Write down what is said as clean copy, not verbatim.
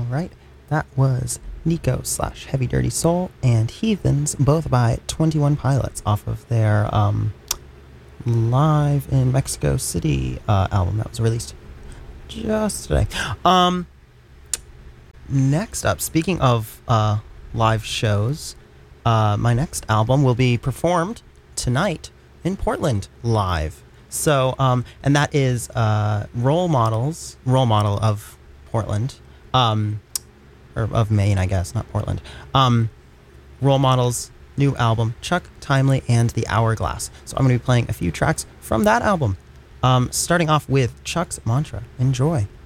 right. That was Nico / Heavy Dirty Soul and Heathens, both by 21 Pilots, off of their Live in Mexico City album that was released just today. Next up, speaking of live shows, my next album will be performed tonight in Portland live. So, and that is Role Model of Portland, or of Maine, I guess, not Portland. Role Model's new album, Chuck Timely and the Hourglass. So I'm going to be playing a few tracks from that album, starting off with Chuck's Mantra. Enjoy.